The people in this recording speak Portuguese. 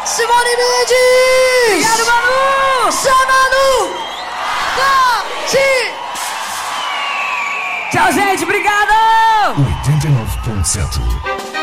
Simone Mendes! Obrigado, Manu! Manu! Tchau, gente, obrigado! 89.7